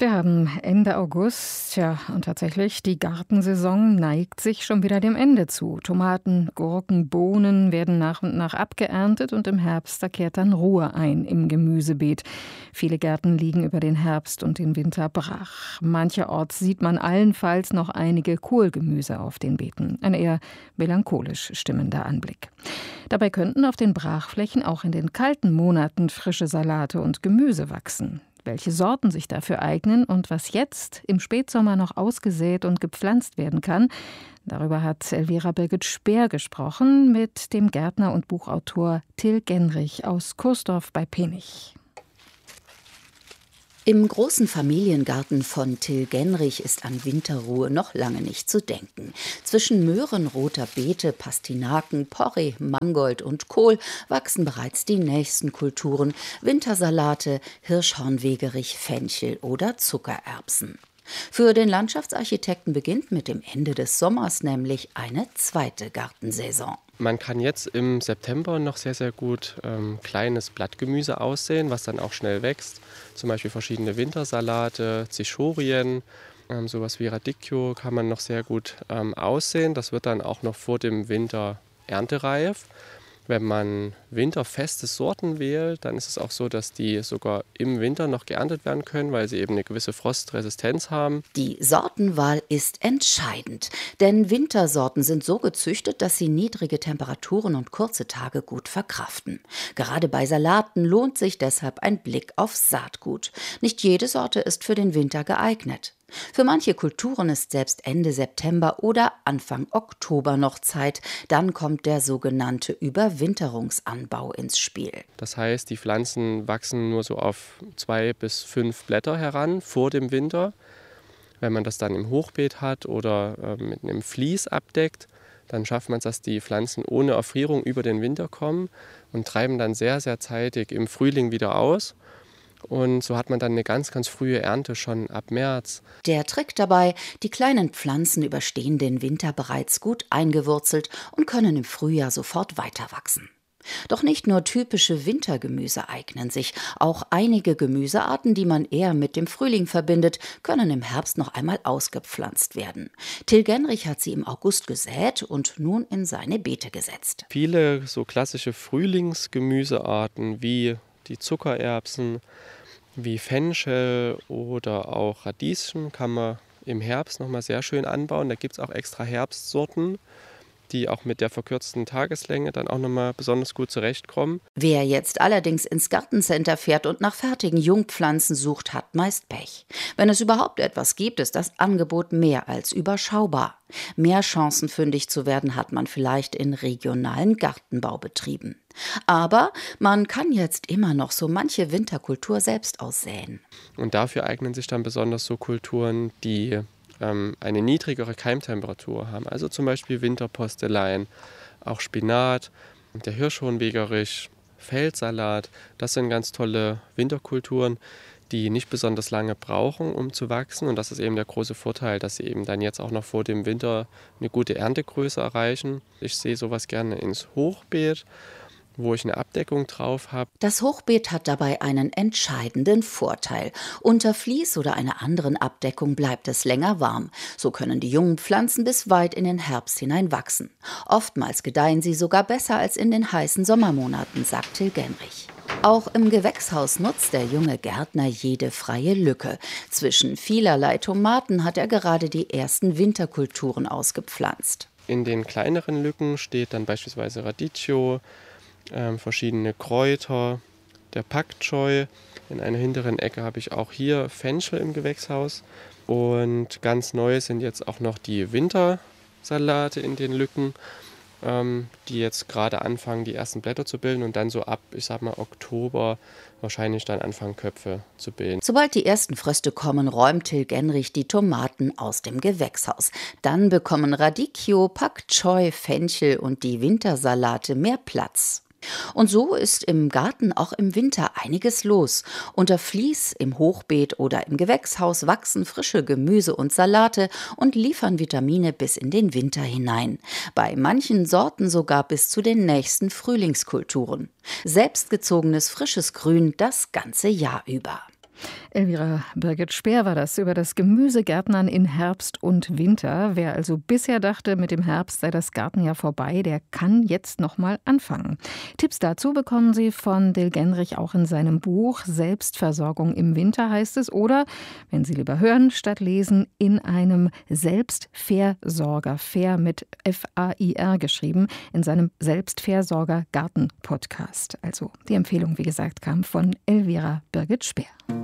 Wir haben Ende August, ja, und tatsächlich, die Gartensaison neigt sich schon wieder dem Ende zu. Tomaten, Gurken, Bohnen werden nach und nach abgeerntet und im Herbst, da kehrt dann Ruhe ein im Gemüsebeet. Viele Gärten liegen über den Herbst und den Winter brach. Mancherorts sieht man allenfalls noch einige Kohlgemüse auf den Beeten. Ein eher melancholisch stimmender Anblick. Dabei könnten auf den Brachflächen auch in den kalten Monaten frische Salate und Gemüse wachsen. Welche Sorten sich dafür eignen und was jetzt im Spätsommer noch ausgesät und gepflanzt werden kann, darüber hat Elvira Birgit-Speer gesprochen mit dem Gärtner und Buchautor Till Genrich aus Kursdorf bei Penich. Im großen Familiengarten von Till Genrich ist an Winterruhe noch lange nicht zu denken. Zwischen Möhren, roter Beete, Pastinaken, Porree, Mangold und Kohl wachsen bereits die nächsten Kulturen: Wintersalate, Hirschhornwegerich, Fenchel oder Zuckererbsen. Für den Landschaftsarchitekten beginnt mit dem Ende des Sommers nämlich eine zweite Gartensaison. Man kann jetzt im September noch sehr, sehr gut kleines Blattgemüse aussehen, was dann auch schnell wächst. Zum Beispiel verschiedene Wintersalate, Cichorien, sowas wie Radicchio kann man noch sehr gut aussehen. Das wird dann auch noch vor dem Winter erntereif. Wenn man winterfeste Sorten wählt, dann ist es auch so, dass die sogar im Winter noch geerntet werden können, weil sie eben eine gewisse Frostresistenz haben. Die Sortenwahl ist entscheidend, denn Wintersorten sind so gezüchtet, dass sie niedrige Temperaturen und kurze Tage gut verkraften. Gerade bei Salaten lohnt sich deshalb ein Blick auf Saatgut. Nicht jede Sorte ist für den Winter geeignet. Für manche Kulturen ist selbst Ende September oder Anfang Oktober noch Zeit. Dann kommt der sogenannte Überwinterungsanbau ins Spiel. Das heißt, die Pflanzen wachsen nur so auf 2 bis 5 Blätter heran vor dem Winter. Wenn man das dann im Hochbeet hat oder mit einem Vlies abdeckt, dann schafft man es, dass die Pflanzen ohne Erfrierung über den Winter kommen und treiben dann sehr, sehr zeitig im Frühling wieder aus. Und so hat man dann eine ganz, ganz frühe Ernte schon ab März. Der Trick dabei: die kleinen Pflanzen überstehen den Winter bereits gut eingewurzelt und können im Frühjahr sofort weiter wachsen. Doch nicht nur typische Wintergemüse eignen sich. Auch einige Gemüsearten, die man eher mit dem Frühling verbindet, können im Herbst noch einmal ausgepflanzt werden. Till Genrich hat sie im August gesät und nun in seine Beete gesetzt. Viele so klassische Frühlingsgemüsearten wie die Zuckererbsen, wie Fenchel oder auch Radieschen kann man im Herbst nochmal sehr schön anbauen. Da gibt es auch extra Herbstsorten, die auch mit der verkürzten Tageslänge dann auch nochmal besonders gut zurechtkommen. Wer jetzt allerdings ins Gartencenter fährt und nach fertigen Jungpflanzen sucht, hat meist Pech. Wenn es überhaupt etwas gibt, ist das Angebot mehr als überschaubar. Mehr Chancen, fündig zu werden, hat man vielleicht in regionalen Gartenbaubetrieben. Aber man kann jetzt immer noch so manche Winterkultur selbst aussäen. Und dafür eignen sich dann besonders so Kulturen, die eine niedrigere Keimtemperatur haben. Also zum Beispiel Winterpostelein, auch Spinat, der Hirschhornwegerich, Feldsalat. Das sind ganz tolle Winterkulturen, die nicht besonders lange brauchen, um zu wachsen. Und das ist eben der große Vorteil, dass sie eben dann jetzt auch noch vor dem Winter eine gute Erntegröße erreichen. Ich sehe sowas gerne ins Hochbeet, wo ich eine Abdeckung drauf habe. Das Hochbeet hat dabei einen entscheidenden Vorteil. Unter Vlies oder einer anderen Abdeckung bleibt es länger warm. So können die jungen Pflanzen bis weit in den Herbst hinein wachsen. Oftmals gedeihen sie sogar besser als in den heißen Sommermonaten, sagt Till Genrich. Auch im Gewächshaus nutzt der junge Gärtner jede freie Lücke. Zwischen vielerlei Tomaten hat er gerade die ersten Winterkulturen ausgepflanzt. In den kleineren Lücken steht dann beispielsweise Radicchio, verschiedene Kräuter, der Pak Choi. In einer hinteren Ecke habe ich auch hier Fenchel im Gewächshaus. Und ganz neu sind jetzt auch noch die Wintersalate in den Lücken, die jetzt gerade anfangen, die ersten Blätter zu bilden und dann so ab, ich sag mal, Oktober wahrscheinlich dann anfangen, Köpfe zu bilden. Sobald die ersten Fröste kommen, räumt Till Genrich die Tomaten aus dem Gewächshaus. Dann bekommen Radicchio, Pak Choi, Fenchel und die Wintersalate mehr Platz. Und so ist im Garten auch im Winter einiges los. Unter Vlies, im Hochbeet oder im Gewächshaus wachsen frische Gemüse und Salate und liefern Vitamine bis in den Winter hinein. Bei manchen Sorten sogar bis zu den nächsten Frühlingskulturen. Selbstgezogenes frisches Grün das ganze Jahr über. Elvira Birgit Speer war das über das Gemüsegärtnern in Herbst und Winter. Wer also bisher dachte, mit dem Herbst sei das Gartenjahr vorbei, der kann jetzt noch mal anfangen. Tipps dazu bekommen Sie von Dil Genrich auch in seinem Buch Selbstversorgung im Winter heißt es. Oder, wenn Sie lieber hören statt lesen, in einem Selbstversorger, Fair mit F-A-I-R geschrieben, in seinem Selbstversorger Garten Podcast. Also die Empfehlung, wie gesagt, kam von Elvira Birgit Speer.